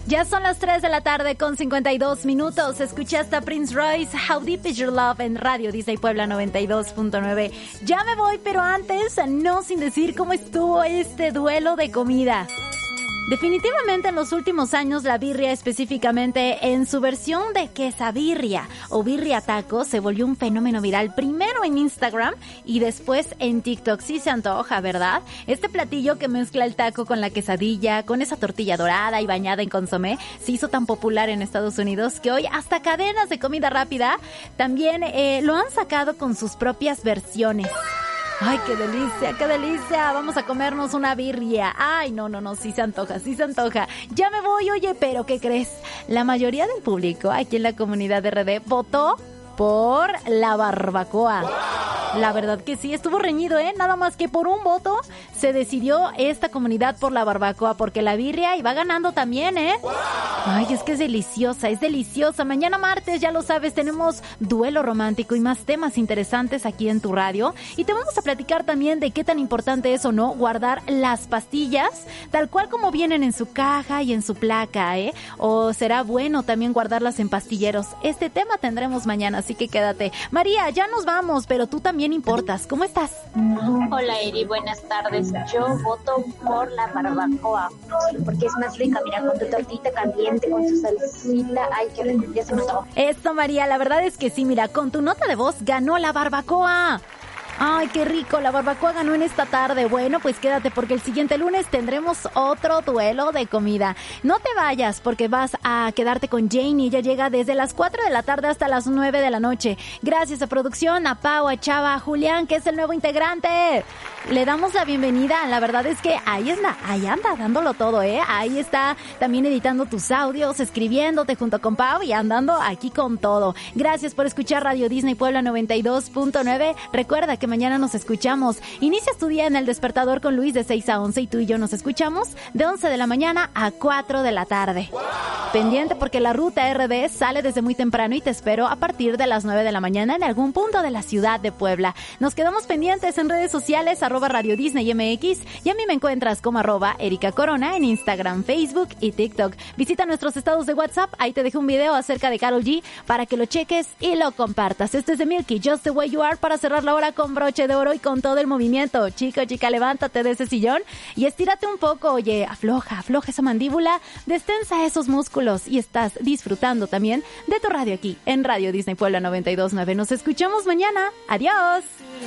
Ya son las 3 de la tarde con 52 minutos. Escuchaste a Prince Royce, How Deep Is Your Love en Radio Disney Puebla 92.9. Ya me voy, pero antes, no sin decir cómo estuvo este duelo de comida. Definitivamente en los últimos años la birria, específicamente en su versión de quesabirria o birria taco, se volvió un fenómeno viral, primero en Instagram y después en TikTok. Sí se antoja, ¿verdad? Este platillo que mezcla el taco con la quesadilla, con esa tortilla dorada y bañada en consomé, se hizo tan popular en Estados Unidos que hoy hasta cadenas de comida rápida también lo han sacado con sus propias versiones. ¡Ay, qué delicia, qué delicia! Vamos a comernos una birria. ¡Ay, no, sí se antoja, sí se antoja! Ya me voy, oye, pero ¿qué crees? La mayoría del público aquí en la comunidad de RD votó por la barbacoa. La verdad que sí, estuvo reñido, nada más que por un voto se decidió esta comunidad por la barbacoa, porque la birria iba ganando también, Ay, es que es deliciosa, es deliciosa. Mañana martes, ya lo sabes, tenemos duelo romántico y más temas interesantes aquí en tu radio. Y te vamos a platicar también de qué tan importante es o no guardar las pastillas, tal cual como vienen en su caja y en su placa, O será bueno también guardarlas en pastilleros. Este tema tendremos mañana, así que quédate. María, ya nos vamos, pero tú también importas. ¿Cómo estás? Hola Eri, buenas tardes. Yo voto por la barbacoa porque es más rica, mira, con tu tortita caliente, con su salsita. Ay, qué rico, ya se me antojó. Esto, María, la verdad es que sí, mira, con tu nota de voz ganó la barbacoa. ¡Ay, qué rico! La barbacoa ganó en esta tarde. Bueno, pues quédate porque el siguiente lunes tendremos otro duelo de comida. No te vayas porque vas a quedarte con Janie. Ella llega desde las 4 de la tarde hasta las 9 de la noche. Gracias a producción, a Pau, a Chava, a Julián, que es el nuevo integrante. Le damos la bienvenida. La verdad es que ahí anda dándolo todo, Ahí está también editando tus audios, escribiéndote junto con Pau y andando aquí con todo. Gracias por escuchar Radio Disney Puebla 92.9. Recuerda que mañana nos escuchamos. Inicias tu día en El Despertador con Luis de 6 a 11 y tú y yo nos escuchamos de 11 de la mañana a 4 de la tarde. ¡Wow! Pendiente porque la ruta RD sale desde muy temprano y te espero a partir de las 9 de la mañana en algún punto de la ciudad de Puebla. Nos quedamos pendientes en redes sociales, @Radio Disney MX, y a mí me encuentras como @Erika Corona en Instagram, Facebook y TikTok. Visita nuestros estados de WhatsApp, ahí te dejo un video acerca de Karol G para que lo cheques y lo compartas. Este es de Milky, Just the Way You Are, para cerrar la hora con broche de oro y con todo el movimiento. Chica, levántate de ese sillón y estírate un poco. Oye, afloja esa mandíbula, destensa esos músculos y estás disfrutando también de tu radio aquí en Radio Disney Puebla 92.9. Nos escuchamos mañana. Adiós.